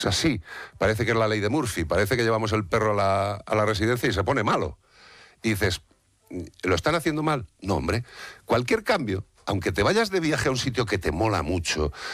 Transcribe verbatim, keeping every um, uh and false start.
así, parece que es la ley de Murphy, parece que llevamos el perro a la, a la residencia y se pone malo. Y dices, ¿lo están haciendo mal? No, hombre, cualquier cambio, aunque te vayas de viaje a un sitio que te mola mucho,